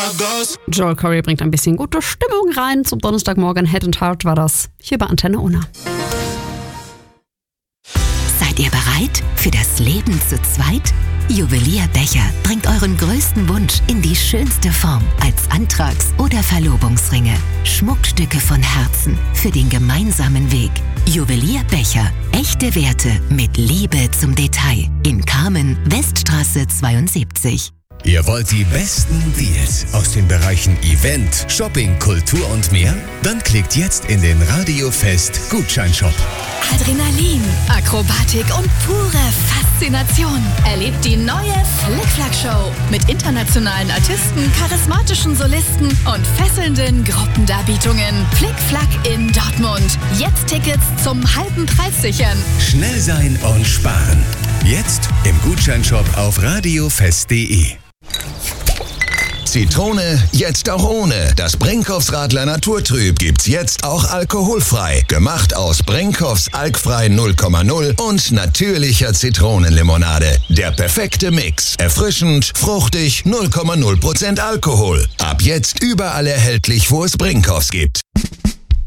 Joel Corey bringt ein bisschen gute Stimmung rein. Zum Donnerstagmorgen Head and Heart war das hier bei Antenne Unna. Seid ihr bereit für das Leben zu zweit? Juwelier Becher bringt euren größten Wunsch in die schönste Form als Antrags- oder Verlobungsringe. Schmuckstücke von Herzen für den gemeinsamen Weg. Juwelier Becher. Echte Werte mit Liebe zum Detail. In Kamen, Weststraße 72. Ihr wollt die besten Deals aus den Bereichen Event, Shopping, Kultur und mehr? Dann klickt jetzt in den Radiofest Gutscheinshop. Adrenalin, Akrobatik und pure Faszination. Erlebt die neue Flick-Flack-Show mit internationalen Artisten, charismatischen Solisten und fesselnden Gruppendarbietungen. Flick-Flack in Dortmund. Jetzt Tickets zum halben Preis sichern. Schnell sein und sparen. Jetzt im Gutscheinshop auf radiofest.de. Zitrone, jetzt auch ohne. Das Brinkhoffs Radler Naturtrüb gibt's jetzt auch alkoholfrei. Gemacht aus Brinkhoffs alkfrei 0,0 und natürlicher Zitronenlimonade. Der perfekte Mix. Erfrischend, fruchtig, 0,0% Alkohol. Ab jetzt überall erhältlich, wo es Brinkhoffs gibt.